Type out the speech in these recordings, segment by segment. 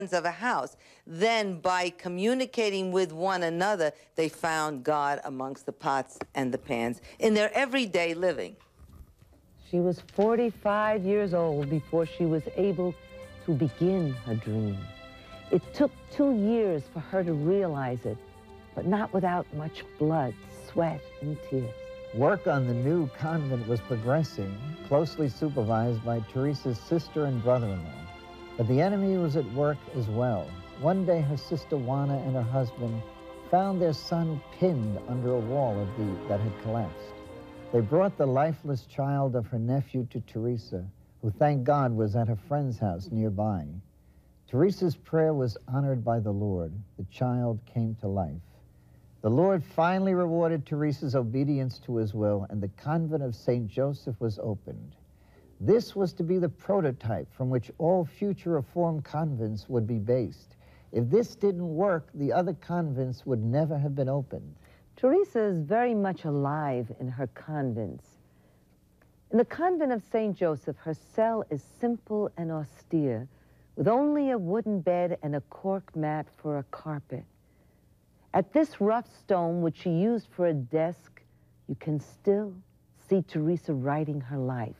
of a house. Then by communicating with one another, they found God amongst the pots and the pans in their everyday living. She was 45 years old before she was able to begin her dream. It took 2 years for her to realize it, but not without much blood, sweat, and tears. Work on the new convent was progressing, closely supervised by Teresa's sister and brother-in-law. But the enemy was at work as well. One day, her sister Juana and her husband found their son pinned under a wall that had collapsed. They brought the lifeless child of her nephew to Teresa, who, thank God, was at a friend's house nearby. Teresa's prayer was honored by the Lord. The child came to life. The Lord finally rewarded Teresa's obedience to his will, and the convent of St. Joseph was opened. This was to be the prototype from which all future Reformed convents would be based. If this didn't work, the other convents would never have been opened. Teresa is very much alive in her convents. In the convent of St. Joseph, her cell is simple and austere, with only a wooden bed and a cork mat for a carpet. At this rough stone, which she used for a desk, you can still see Teresa writing her life.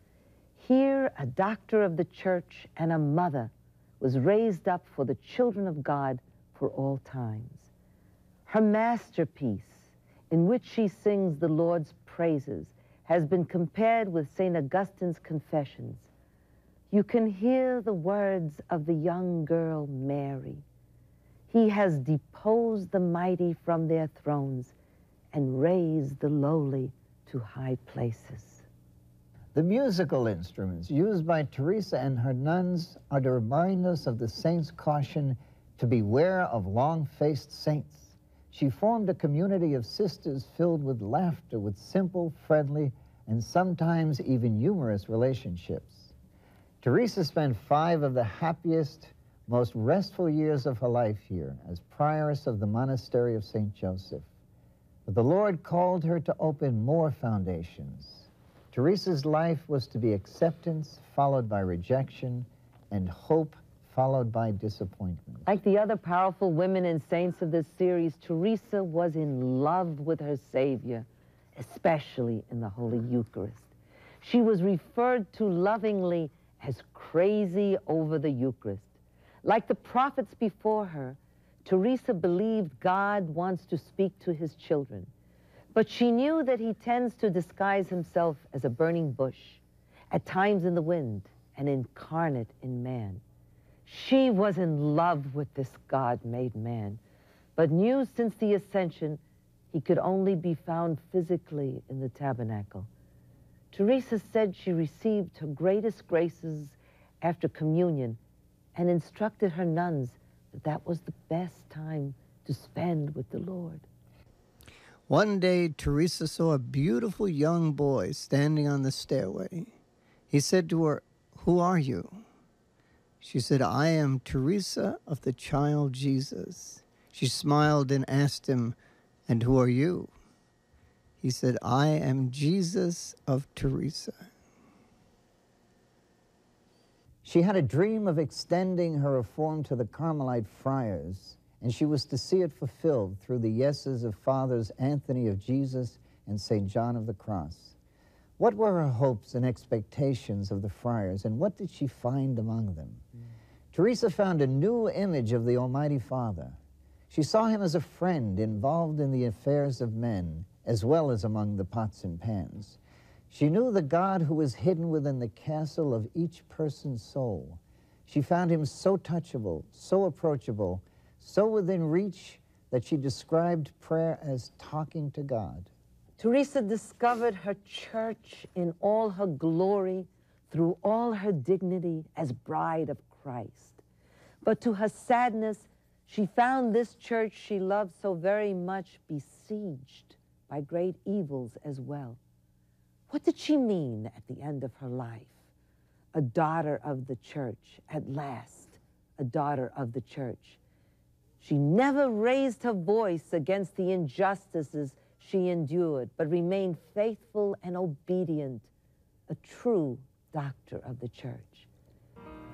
Here, a doctor of the church and a mother was raised up for the children of God for all times. Her masterpiece, in which she sings the Lord's praises, has been compared with St. Augustine's Confessions. You can hear the words of the young girl Mary. He has deposed the mighty from their thrones and raised the lowly to high places. The musical instruments used by Teresa and her nuns are to remind us of the saints' caution to beware of long-faced saints. She formed a community of sisters filled with laughter, with simple, friendly, and sometimes even humorous relationships. Teresa spent 5 of the happiest, most restful years of her life here as prioress of the monastery of St. Joseph. But the Lord called her to open more foundations. Teresa's life was to be acceptance followed by rejection and hope followed by disappointment. Like the other powerful women and saints of this series, Teresa was in love with her Savior, especially in the Holy Eucharist. She was referred to lovingly as crazy over the Eucharist. Like the prophets before her, Teresa believed God wants to speak to his children. But she knew that he tends to disguise himself as a burning bush, at times in the wind and incarnate in man. She was in love with this God-made man, but knew since the Ascension he could only be found physically in the tabernacle. Teresa said she received her greatest graces after communion and instructed her nuns that that was the best time to spend with the Lord. One day, Teresa saw a beautiful young boy standing on the stairway. He said to her, "Who are you?" She said, "I am Teresa of the child Jesus." She smiled and asked him, "And who are you?" He said, "I am Jesus of Teresa." She had a dream of extending her reform to the Carmelite friars, and she was to see it fulfilled through the yeses of Fathers Anthony of Jesus and St. John of the Cross. What were her hopes and expectations of the friars, and what did she find among them? Teresa found a new image of the Almighty Father. She saw him as a friend involved in the affairs of men, as well as among the pots and pans. She knew the God who was hidden within the castle of each person's soul. She found him so touchable, so approachable, so within reach that she described prayer as talking to God. Teresa discovered her church in all her glory, through all her dignity as bride of Christ. But to her sadness, she found this church she loved so very much besieged by great evils as well. What did she mean at the end of her life? A daughter of the church, at last, a daughter of the church. She never raised her voice against the injustices she endured, but remained faithful and obedient, a true doctor of the church.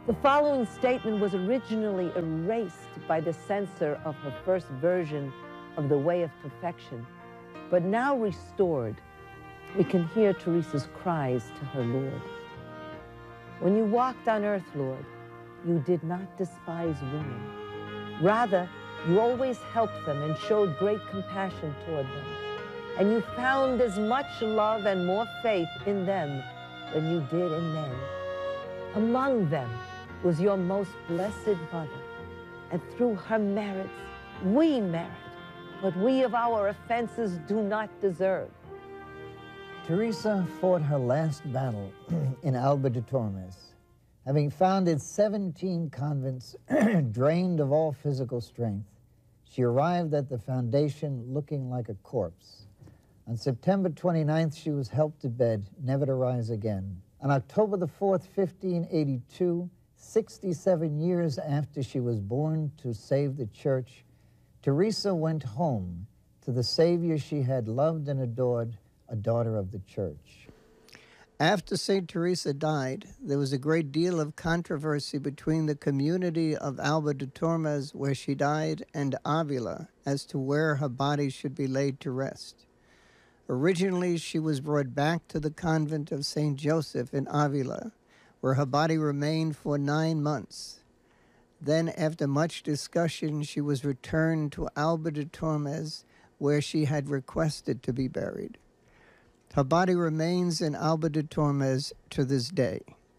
The following statement was originally erased by the censor of her first version of The Way of Perfection, but now restored, we can hear Teresa's cries to her Lord. When you walked on earth, Lord, you did not despise women. Rather, you always helped them and showed great compassion toward them. And you found as much love and more faith in them than you did in men. Among them was your most blessed mother, and through her merits we merit what we of our offenses do not deserve. Teresa fought her last battle in Alba de Tormes. Having founded 17 convents drained of all physical strength, she arrived at the foundation looking like a corpse. On September 29th, she was helped to bed, never to rise again. On October the 4th, 1582, 67 years after she was born to save the church, Teresa went home to the Savior she had loved and adored, a daughter of the church. After St. Teresa died, there was a great deal of controversy between the community of Alba de Tormes, where she died, and Avila as to where her body should be laid to rest. Originally, she was brought back to the convent of St. Joseph in Avila, where her body remained for 9 months. Then, after much discussion, she was returned to Alba de Tormes, where she had requested to be buried. Her body remains in Alba de Tormes to this day.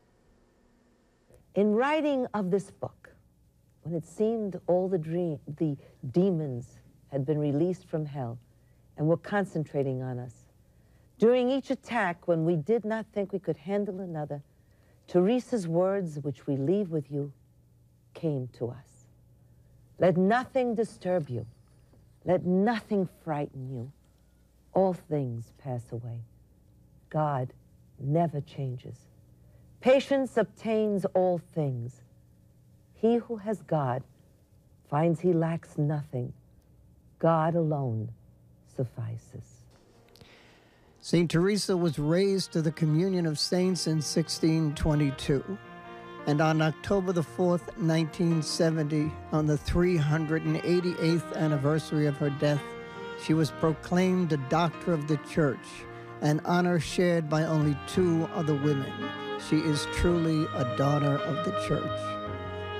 In writing of this book, when it seemed all the demons had been released from hell and were concentrating on us, during each attack when we did not think we could handle another, Teresa's words, which we leave with you, came to us. Let nothing disturb you. Let nothing frighten you. All things pass away. God never changes. Patience obtains all things. He who has God finds he lacks nothing. God alone suffices. St. Teresa was raised to the communion of saints in 1622. And on October the 4th, 1970, on the 388th anniversary of her death, she was proclaimed a doctor of the church, an honor shared by only 2 other women. She is truly a daughter of the church.